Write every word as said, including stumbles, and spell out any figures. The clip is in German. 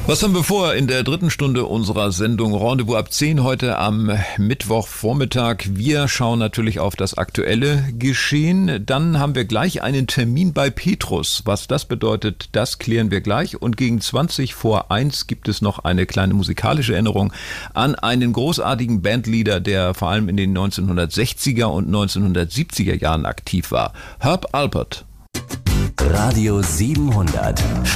Was haben wir vor in der dritten Stunde unserer Sendung Rendezvous ab zehn heute am Mittwochvormittag? Wir schauen natürlich auf das aktuelle Geschehen. Dann haben wir gleich einen Termin bei Petrus. Was das bedeutet, das klären wir gleich. Und gegen zwanzig vor eins gibt es noch eine kleine musikalische Erinnerung an einen großartigen Bandleader, der vor allem in den neunzehnhundertsechziger und neunzehnhundertsiebziger Jahren aktiv war. Herb Alpert. Radio siebenhundert.